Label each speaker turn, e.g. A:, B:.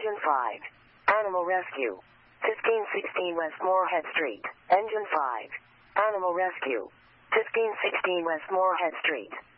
A: Engine 5. Animal Rescue. 1516 West Moorhead Street. Engine 5. Animal Rescue. 1516 West Moorhead Street.